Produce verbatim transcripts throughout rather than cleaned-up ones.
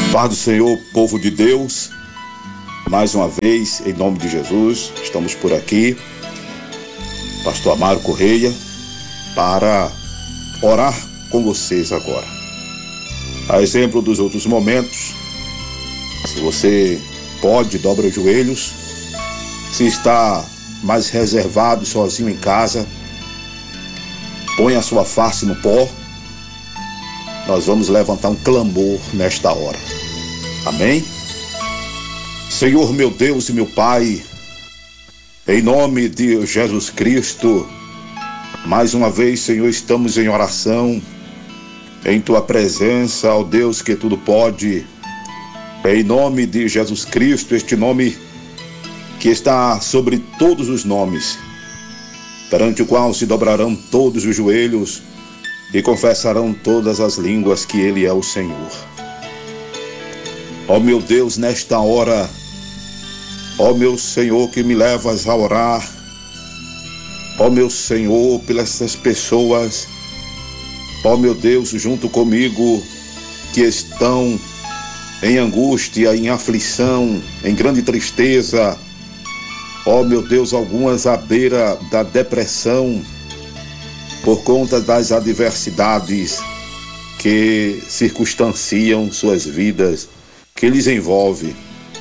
Paz do Senhor, povo de Deus, mais uma vez, em nome de Jesus, estamos por aqui, Pastor Amaro Correia, para orar com vocês agora. A exemplo dos outros momentos, se você pode, dobra os joelhos. Se está mais reservado, sozinho em casa, põe a sua face no pó. Nós vamos levantar um clamor nesta hora. Amém? Senhor meu Deus e meu Pai, em nome de Jesus Cristo, mais uma vez, Senhor, estamos em oração, em Tua presença, ó Deus que tudo pode, em nome de Jesus Cristo, este nome que está sobre todos os nomes, perante o qual se dobrarão todos os joelhos e confessarão todas as línguas que Ele é o Senhor. Ó meu Deus, nesta hora, ó meu Senhor que me levas a orar, ó meu Senhor, pelas essas pessoas, ó meu Deus, junto comigo, que estão em angústia, em aflição, em grande tristeza, ó meu Deus, algumas à beira da depressão, por conta das adversidades que circunstanciam suas vidas, que lhes envolve.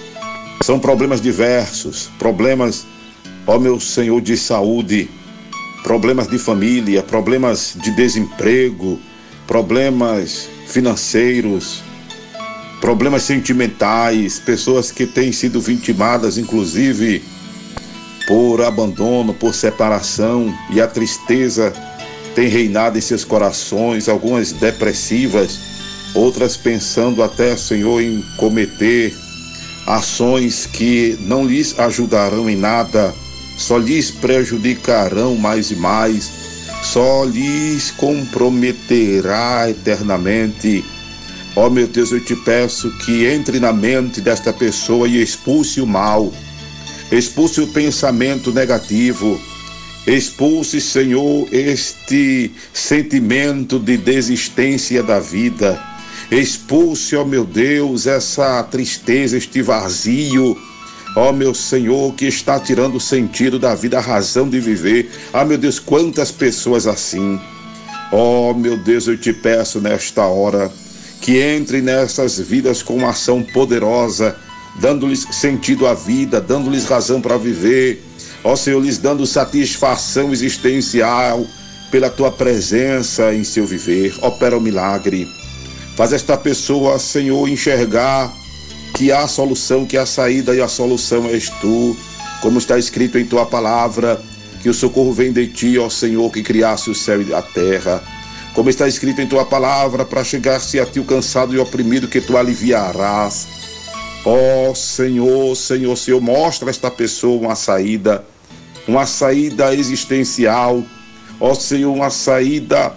São problemas diversos, problemas, ó meu Senhor, de saúde, problemas de família, problemas de desemprego, problemas financeiros, problemas sentimentais, pessoas que têm sido vitimadas, inclusive, por abandono, por separação, e a tristeza tem reinado em seus corações, algumas depressivas, outras pensando até, Senhor, em cometer ações que não lhes ajudarão em nada, só lhes prejudicarão mais e mais, só lhes comprometerá eternamente. Ó meu Deus, eu te peço que entre na mente desta pessoa e expulse o mal, expulse o pensamento negativo, expulse, Senhor, este sentimento de desistência da vida. Expulse, ó meu Deus, essa tristeza, este vazio, ó meu Senhor, que está tirando o sentido da vida, a razão de viver. Ah, meu Deus, quantas pessoas assim. Ó meu Deus, eu te peço nesta hora que entre nessas vidas com uma ação poderosa, dando-lhes sentido à vida, dando-lhes razão para viver. Ó Senhor, lhes dando satisfação existencial pela Tua presença em seu viver. Opera o milagre. Faz esta pessoa, Senhor, enxergar que há solução, que há saída, e a solução és Tu. Como está escrito em Tua palavra, que o socorro vem de Ti, ó Senhor, que criaste o céu e a terra. Como está escrito em Tua palavra, para chegar-se a Ti o cansado e oprimido, que Tu aliviarás. Ó Senhor, Senhor, Senhor, mostra a esta pessoa uma saída, uma saída existencial. Ó Senhor, uma saída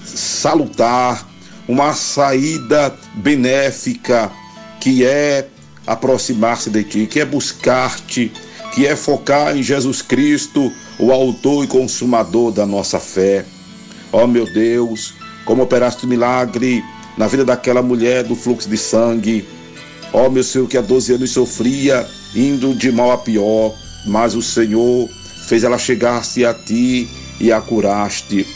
salutar, uma saída benéfica, que é aproximar-se de Ti, que é buscar-Te, que é focar em Jesus Cristo, o autor e consumador da nossa fé. Ó meu Deus, como operaste o milagre na vida daquela mulher do fluxo de sangue. Ó meu Senhor, que há doze anos sofria, indo de mal a pior, mas o Senhor fez ela chegar-se a Ti e a curaste.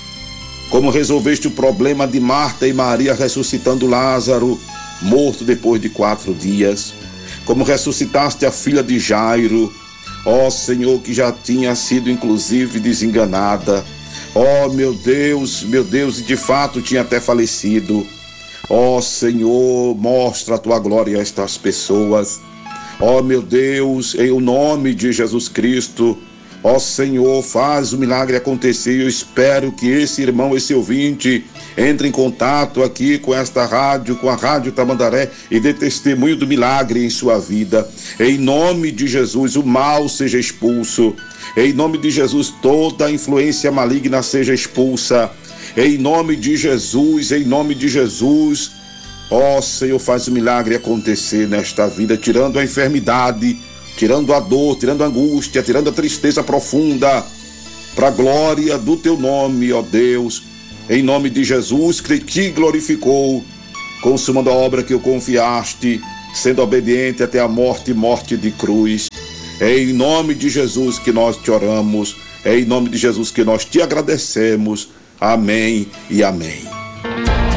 Como resolveste o problema de Marta e Maria ressuscitando Lázaro, morto depois de quatro dias. Como ressuscitaste a filha de Jairo, ó Senhor, que já tinha sido inclusive desenganada. Ó meu Deus, meu Deus, e de fato tinha até falecido. Ó Senhor, mostra a Tua glória a estas pessoas. Ó meu Deus, em o nome de Jesus Cristo, ó Senhor, faz o milagre acontecer. Eu espero que esse irmão, esse ouvinte, entre em contato aqui com esta rádio, com a Rádio Tamandaré, e dê testemunho do milagre em sua vida. Em nome de Jesus, o mal seja expulso. Em nome de Jesus, toda a influência maligna seja expulsa. Em nome de Jesus, em nome de Jesus, ó Senhor, faz o milagre acontecer nesta vida, tirando a enfermidade, tirando a dor, tirando a angústia, tirando a tristeza profunda, para a glória do Teu nome, ó Deus. Em nome de Jesus, que Te glorificou, consumando a obra que o confiaste, sendo obediente até a morte e morte de cruz. É em nome de Jesus que nós te oramos, é em nome de Jesus que nós te agradecemos. Amém e amém.